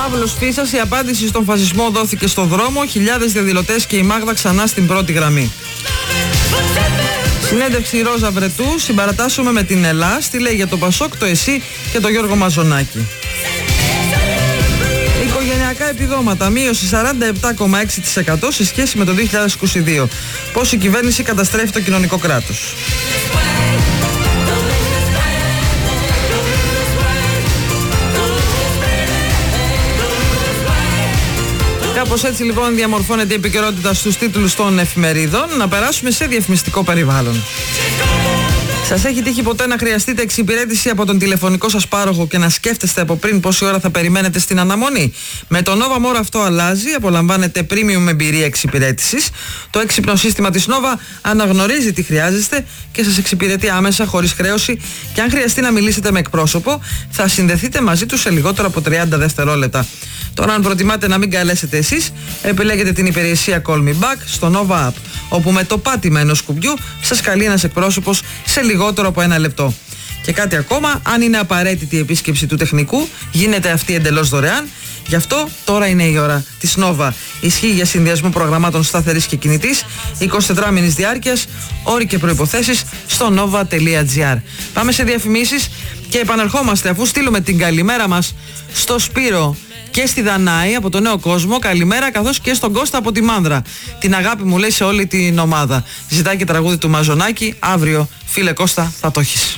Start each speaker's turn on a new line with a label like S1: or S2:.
S1: Παύλος Φίσας, η απάντηση στον φασισμό δόθηκε στο δρόμο. Χιλιάδες διαδηλωτές και η Μάγδα ξανά στην πρώτη γραμμή. Συνέντευξη Ρόζα Βρετού, συμπαρατάσσουμε με την Ελλάς. Τι λέει για το Πασόκ, το ΕΣΥ και το Γιώργο Μαζονάκη. Οικογενειακά επιδόματα, μείωση 47,6% σε σχέση με το 2022. Πώς η κυβέρνηση καταστρέφει το κοινωνικό κράτος. Κάπως έτσι λοιπόν διαμορφώνεται η επικαιρότητα στους τίτλους των εφημερίδων. Να περάσουμε σε διαφημιστικό περιβάλλον. Σας έχει τύχει ποτέ να χρειαστείτε εξυπηρέτηση από τον τηλεφωνικό σας πάροχο και να σκέφτεστε από πριν πόση ώρα θα περιμένετε στην αναμονή? Με το Nova More αυτό αλλάζει. Απολαμβάνετε premium εμπειρία εξυπηρέτησης. Το έξυπνο σύστημα της Nova αναγνωρίζει τι χρειάζεστε και σας εξυπηρετεί άμεσα, χωρίς χρέωση. Και αν χρειαστεί να μιλήσετε με εκπρόσωπο, θα συνδεθείτε μαζί του σε λιγότερο από 30 δευτερόλεπτα. Τώρα, αν προτιμάτε να μην καλέσετε εσείς, επιλέγετε την υπηρεσία Call Me Back στο Nova App, όπου με το πάτημα ενός κουμπιού σας καλεί ένας εκπρόσωπος σε λιγότερο από 1 λεπτό. Και κάτι ακόμα, αν είναι απαραίτητη η επίσκεψη του τεχνικού, γίνεται αυτή εντελώς δωρεάν. Γι' αυτό τώρα είναι η ώρα της Nova. Ισχύει για συνδυασμό προγραμμάτων σταθερής και κινητής, 24 μήνες διάρκειας, όροι και προϋποθέσεις στο nova.gr. Πάμε σε διαφημίσεις και επανερχόμαστε αφού στείλουμε την καλημέρα μας στο Σπύρο και στη Δανάη από το Νέο Κόσμο. Καλημέρα, καθώς και στον Κώστα από τη Μάνδρα. Την αγάπη μου λέει σε όλη την ομάδα. Ζητάει και τραγούδι του Μαζονάκη. Αύριο, φίλε Κώστα, θα το έχεις.